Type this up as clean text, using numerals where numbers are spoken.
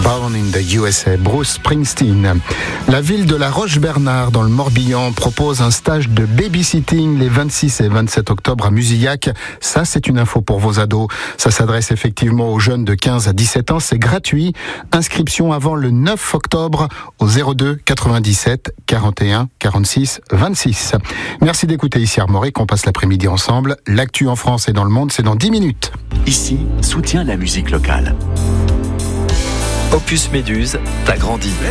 Born in the USA, Bruce Springsteen. La ville de La Roche-Bernard, dans le Morbihan, propose un stage de babysitting les 26 et 27 octobre à Musillac. Ça, c'est une info pour vos ados. Ça s'adresse effectivement aux jeunes de 15 à 17 ans. C'est gratuit. Inscription avant le 9 octobre au 02 97 41 46 26. Merci d'écouter ici Armorique. On passe l'après-midi ensemble. L'actu en France et dans le monde, c'est dans 10 minutes. Ici, soutiens la musique locale. Opus Méduse, t'as grandi.